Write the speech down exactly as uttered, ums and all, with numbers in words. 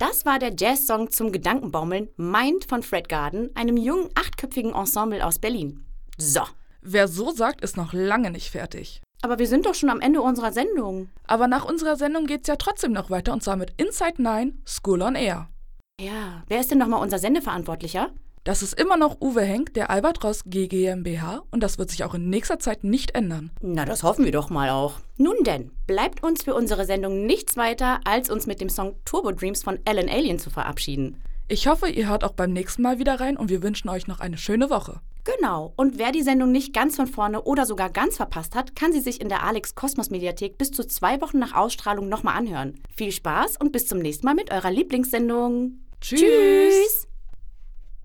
Das war der Jazzsong zum Gedankenbaumeln Mind von Fred Garden, einem jungen, achtköpfigen Ensemble aus Berlin. So. Wer so sagt, ist noch lange nicht fertig. Aber wir sind doch schon am Ende unserer Sendung. Aber nach unserer Sendung geht's ja trotzdem noch weiter und zwar mit Inside neun, School on Air. Ja, wer ist denn nochmal unser Sendeverantwortlicher? Das ist immer noch Uwe Henk, der Albatros GmbH und das wird sich auch in nächster Zeit nicht ändern. Na, das hoffen wir doch mal auch. Nun denn, bleibt uns für unsere Sendung nichts weiter, als uns mit dem Song Turbo Dreams von Alan Alien zu verabschieden. Ich hoffe, ihr hört auch beim nächsten Mal wieder rein und wir wünschen euch noch eine schöne Woche. Genau, und wer die Sendung nicht ganz von vorne oder sogar ganz verpasst hat, kann sie sich in der Alex Kosmos Mediathek bis zu zwei Wochen nach Ausstrahlung nochmal anhören. Viel Spaß und bis zum nächsten Mal mit eurer Lieblingssendung. Tschüss! Tschüss.